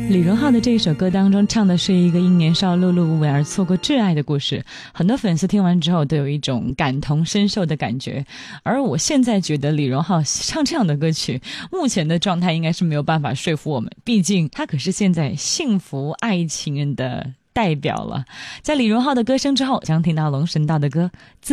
李荣浩的这一首歌当中唱的是一个因年少碌碌无为而错过挚爱的故事，很多粉丝听完之后都有一种感同身受的感觉。而我现在觉得李荣浩唱这样的歌曲，目前的状态应该是没有办法说服我们，毕竟他可是现在幸福爱情人的代表了。在李荣浩的歌声之后，将听到龙神道的歌。